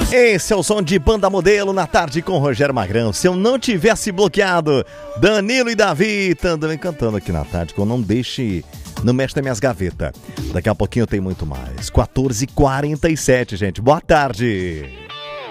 Esse é o som de Banda Modelo na tarde com Rogério Magrão. Se eu não tivesse bloqueado, Danilo e Davi também cantando aqui na tarde, que eu não deixe, não mexe nas minhas gavetas. Daqui a pouquinho tem muito mais. 14h47, gente. Boa tarde.